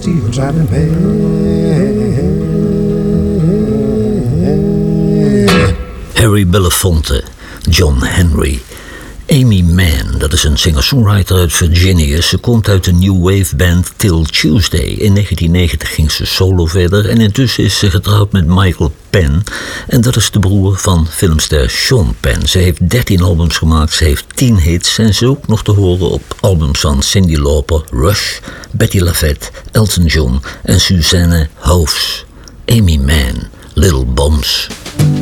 steel driving past. Harry Belafonte, John Henry. Amy Mann, dat is een singer-songwriter uit Virginia. Ze komt uit de new wave band Till Tuesday. In 1990 ging ze solo verder en intussen is ze getrouwd met Michael Penn. En dat is de broer van filmster Sean Penn. Ze heeft 13 albums gemaakt, ze heeft 10 hits en ze is ook nog te horen op albums van Cyndi Lauper, Rush, Betty LaVette, Elton John en Suzanne Hoofs. Amy Mann, Little Bombs.